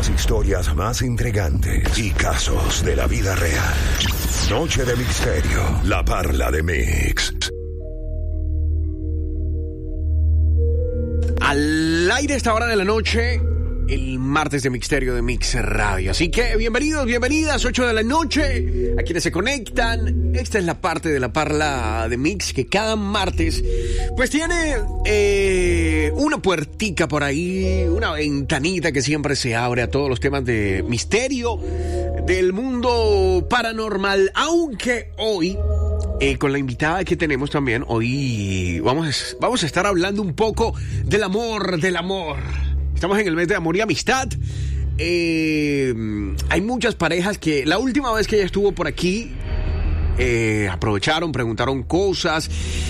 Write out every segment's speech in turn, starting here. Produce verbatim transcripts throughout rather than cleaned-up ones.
Las historias más intrigantes y casos de la vida real. Noche de Misterio. La Parla de Mix. Al aire a esta hora de la noche, el martes de Misterio de Mix Radio. Así que bienvenidos, bienvenidas, ocho de la noche, a quienes se conectan. Esta es la parte de la Parla de Mix que cada martes pues tiene eh, una puertica por ahí, una ventanita que siempre se abre a todos los temas de misterio del mundo paranormal. Aunque hoy, eh, con la invitada que tenemos también, hoy vamos, vamos a estar hablando un poco del amor, del amor. Estamos en el mes de amor y amistad. Eh, hay muchas parejas que la última vez que ella estuvo por aquí eh, aprovecharon, preguntaron cosas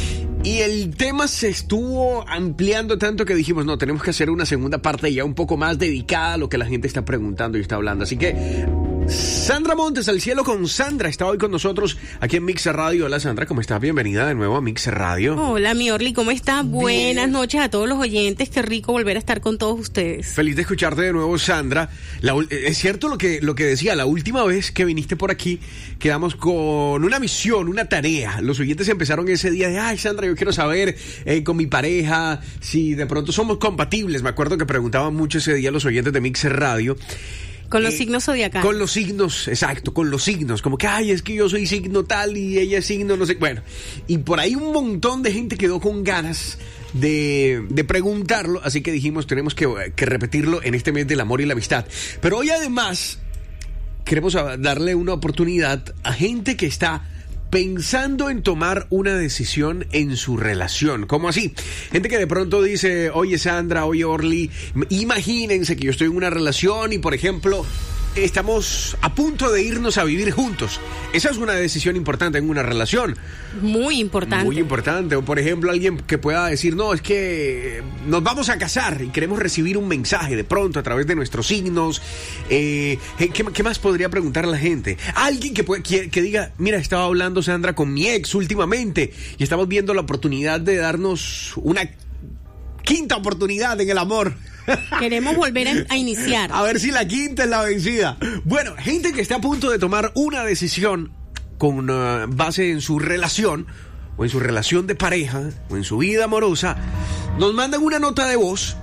y el tema se estuvo ampliando tanto que dijimos, no, tenemos que hacer una segunda parte ya un poco más dedicada a lo que la gente está preguntando y está hablando. Así que Sandra Montes, al cielo con Sandra, está hoy con nosotros aquí en Mix Radio. Hola Sandra, ¿cómo estás? Bienvenida de nuevo a Mix Radio. Hola mi Orly, ¿cómo estás? Buenas noches a todos los oyentes, qué rico volver a estar con todos ustedes. Feliz de escucharte de nuevo, Sandra. La, es cierto lo que, lo que decía, la última vez que viniste por aquí quedamos con una misión, una tarea. Los oyentes empezaron ese día de, ay Sandra, yo quiero saber eh, con mi pareja si de pronto somos compatibles. Me acuerdo que preguntaban mucho ese día los oyentes de Mix Radio. Con los eh, signos zodiacales. Con los signos, exacto, con los signos. Como que, ay, es que yo soy signo tal y ella es signo no sé. Bueno, y por ahí un montón de gente quedó con ganas de, de preguntarlo. Así que dijimos, tenemos que, que repetirlo en este mes del amor y la amistad. Pero hoy además queremos darle una oportunidad a gente que está pensando en tomar una decisión en su relación. ¿Cómo así? Gente que de pronto dice, oye Sandra, oye Orly, imagínense que yo estoy en una relación y por ejemplo estamos a punto de irnos a vivir juntos. Esa es una decisión importante en una relación. Muy importante. Muy importante. O por ejemplo alguien que pueda decir, no, es que nos vamos a casar y queremos recibir un mensaje de pronto a través de nuestros signos. Eh, ¿qué, ¿Qué más podría preguntar la gente? Alguien que, puede, que, que diga, mira, estaba hablando Sandra con mi ex últimamente y estamos viendo la oportunidad de darnos una quinta oportunidad en el amor. Queremos volver a, a iniciar. A ver si la quinta es la vencida. Bueno, gente que está a punto de tomar una decisión con uh, base en su relación o en su relación de pareja o en su vida amorosa, nos mandan una nota de voz.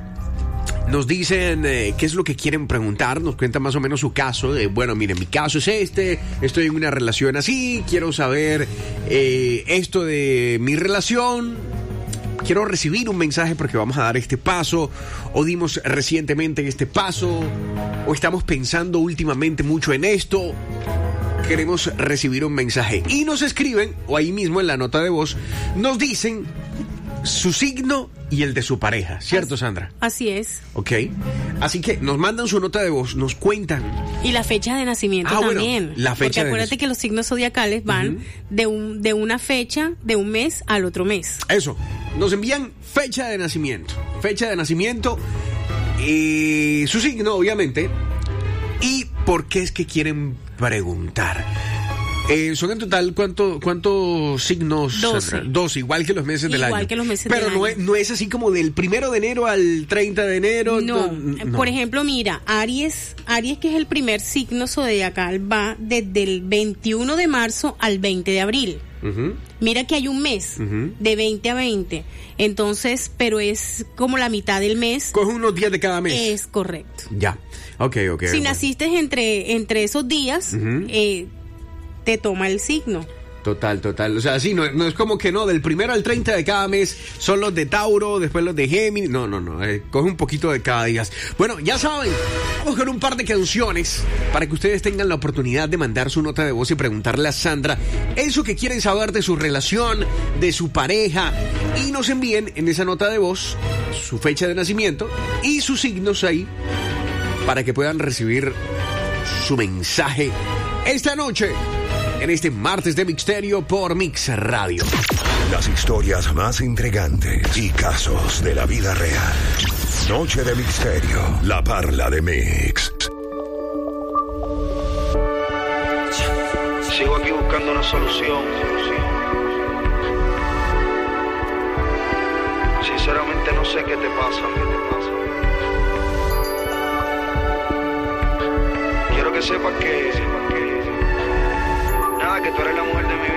Nos dicen eh, qué es lo que quieren preguntar, nos cuentan más o menos su caso. De, bueno, miren, mi caso es este, estoy en una relación así, quiero saber eh, esto de mi relación, quiero recibir un mensaje porque vamos a dar este paso, o dimos recientemente este paso, o estamos pensando últimamente mucho en esto, queremos recibir un mensaje. Y nos escriben, o ahí mismo en la nota de voz, nos dicen su signo y el de su pareja, ¿cierto, Sandra? Así es. Ok, así que nos mandan su nota de voz, nos cuentan. Y la fecha de nacimiento ah, también. Bueno, la fecha porque acuérdate de... que los signos zodiacales van uh-huh. de, un, de una fecha, de un mes al otro mes. Eso, nos envían fecha de nacimiento, fecha de nacimiento, eh, su signo, obviamente, y por qué es que quieren preguntar. Eh, son en total, ¿cuánto, ¿cuántos signos? doce. Dos, igual que los meses igual del año. Igual que los meses Pero del no año. Es, no es así como del primero de enero al treinta de enero. No. no. Por ejemplo, mira, Aries, Aries, que es el primer signo zodiacal, va desde el veintiuno de marzo al veinte de abril. Uh-huh. Mira que hay un mes uh-huh. de veinte a veinte. Entonces, pero es como la mitad del mes. Coge unos días de cada mes. Es correcto. Ya, ok, ok. Si bueno. naciste entre, entre esos días, uh-huh. eh, te toma el signo. Total, total. O sea, sí, no, no es como que no, del primero al treinta de cada mes son los de Tauro, después los de Géminis. No, no, no. Eh, coge un poquito de cada día. Bueno, ya saben, vamos con un par de canciones para que ustedes tengan la oportunidad de mandar su nota de voz y preguntarle a Sandra eso que quieren saber de su relación, de su pareja. Y nos envíen en esa nota de voz su fecha de nacimiento y sus signos ahí para que puedan recibir su mensaje esta noche, en este martes de Misterio por Mix Radio. Las historias más intrigantes y casos de la vida real. Noche de Misterio, la Parla de Mix. Sigo aquí buscando una solución. Sinceramente no sé qué te pasa, qué te pasa. que sepa que